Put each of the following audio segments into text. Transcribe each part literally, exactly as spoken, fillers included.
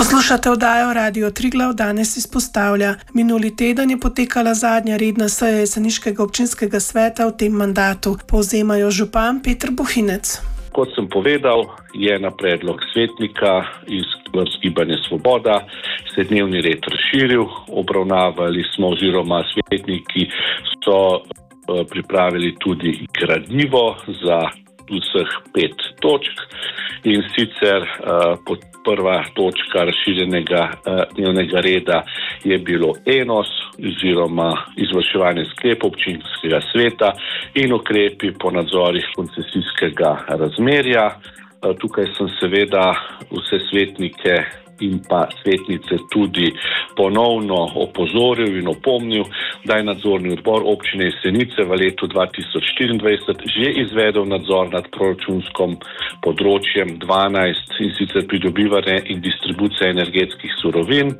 Poslušate oddajo Radio Triglav, danes izpostavlja. Minuli teden je potekala zadnja redna seja jeseniškega občinskega sveta v tem mandatu. Povzemajo župan Peter Bohinec. Kot sem povedal, je na predlog svetnika iz vrst Gibanja Svoboda se dnevni red razširil. Obravnavali smo oziroma svetniki so pripravili tudi gradivo za vseh pet točk in sicer uh, prva točka razširjenega uh, dnevnega reda je bilo enos oziroma izvrševanje sklepov občinskega sveta in ukrepi po nadzorih koncesijskega razmerja. Uh, tukaj sem seveda vse svetnike in pa svetnice tudi ponovno opozoril in opomnil, da je nadzorni odbor občine Jesenice v letu dva tisoč štiriindvajset že izvedel nadzor nad proračunskim področjem dvanajst in sicer pridobivanje in distribucija energetskih surovin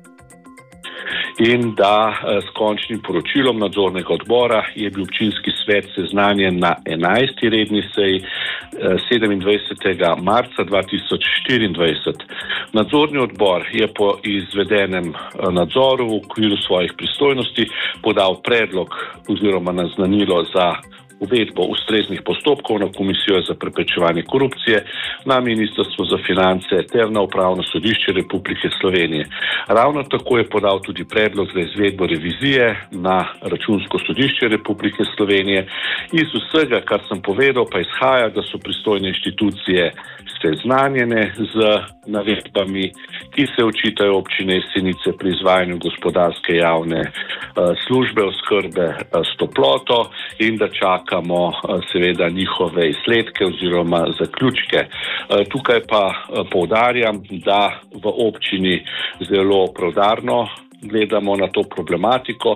in da s končnim poročilom nadzornega odbora je bil občinski svet seznanjen na enajsti redni seji sedemindvajsetega marca dva tisoč štiriindvajset. Nadzorni odbor je po izvedenem nadzoru v okviru svojih pristojnosti podal predlog oziroma naznanilo za uvedbo ustreznih postopkov na Komisijo za preprečevanje korupcije, na Ministrstvo za finance ter na Upravno sodišče Republike Slovenije. Ravno tako je podal tudi predlog za izvedbo revizije na Računsko sodišče Republike Slovenije. Iz vsega, kar sem povedal, pa izhaja, da so pristojne inštitucije seznanjene z navedbami, ki se očitajo občine Jesenice pri izvajanju gospodarske javne uh, službe oskrbe uh, s toploto in da čakamo uh, seveda njihove izsledke oziroma zaključke. Uh, tukaj pa uh, poudarjam, da v občini zelo preudarno gledamo na to problematiko,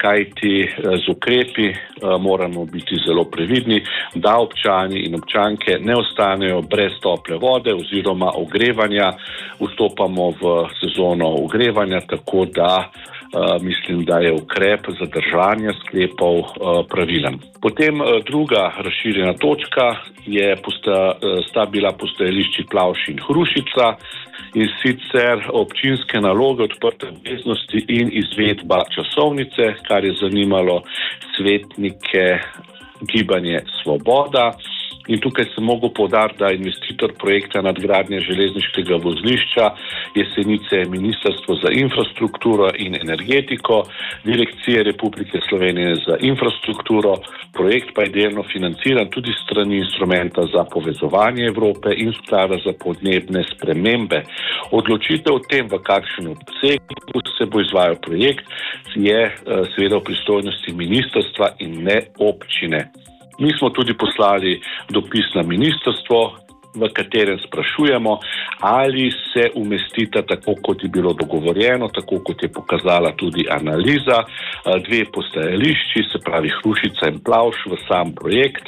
kajti z ukrepi moramo biti zelo previdni, da občani in občanke ne ostanejo brez tople vode oziroma ogrevanja. Vstopamo v sezono ogrevanja, tako da Uh, mislim, da je ukrep zadržanja sklepov uh, pravilen. Potem uh, druga razširjena točka je posta, uh, sta bila postajališči Plavž in Hrušica in sicer občinske naloge, odprte obveznosti in izvedba časovnice, kar je zanimalo svetnike Gibanje Svoboda. In tukaj sem mogel poudariti, da investitor projekta nadgradnje železniškega vozlišča Jesenice je Ministrstvo za infrastrukturo in energetiko, Direkcije Republike Slovenije za infrastrukturo, projekt pa je delno financiran tudi strani instrumenta za povezovanje Evrope in sklada za podnebne spremembe. Odločitev o tem, v kakšnem obsegu se bo izvajal projekt, je seveda v pristojnosti ministrstva in ne občine. Mi smo tudi poslali dopis na ministrstvo, v katerem sprašujemo, ali se umestita tako, kot je bilo dogovorjeno, tako kot je pokazala tudi analiza, dve postajališči, se pravi Hrušica in Plavž v sam projekt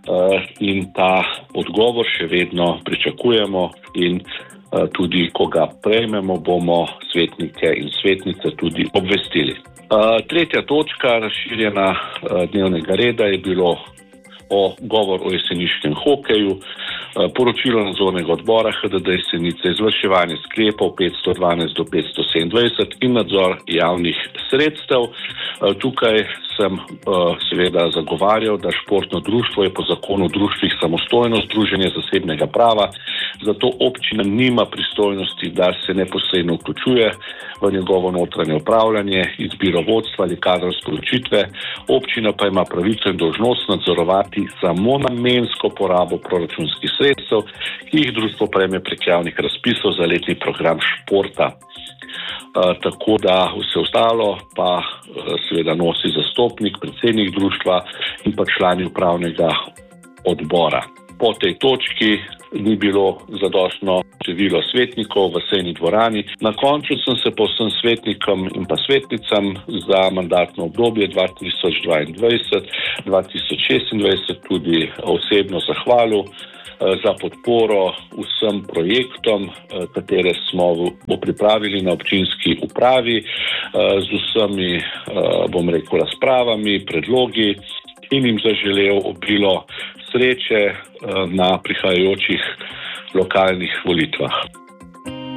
in ta odgovor še vedno pričakujemo in tudi, ko ga prejmemo, bomo svetnike in svetnice tudi obvestili. Tretja točka razširjena dnevnega reda je bilo o govor o jeseniškem hokeju, poročilo nadzornega odbora H D D Jesenice, izvrševanje sklepov petsto dvanajst do petsto sedemindvajset in nadzor javnih sredstev. Tukaj sem seveda zagovarjal, da športno društvo je po zakonu o društvih samostojno združenje zasebnega prava, zato občina nima pristojnosti, da se neposredno vključuje v njegovo notranje upravljanje, izbiro vodstva ali kadrovske odločitve. Občina pa ima pravico in dolžnost nadzorovati samo namensko porabo proračunskih sredstev, ki jih društvo prejme prek javnih razpisov za letni program športa. Uh, tako da vse ostalo pa uh, seveda nosi zastopnik, predsednik društva in pa člani upravnega odbora. Po tej točki ni bilo zadostno število svetnikov v sejni dvorani. Na koncu sem se po vsem svetnikom in pa svetnicam za mandatno obdobje dva tisoč dvaindvajset do dva tisoč šestindvajset tudi osebno zahvalil za podporo vsem projektom, katere smo bo pripravili na občinski upravi, z vsemi, bom rekel, razpravami, predlogi in jim zaželel obilo sreče na prihajajočih lokalnih volitvah.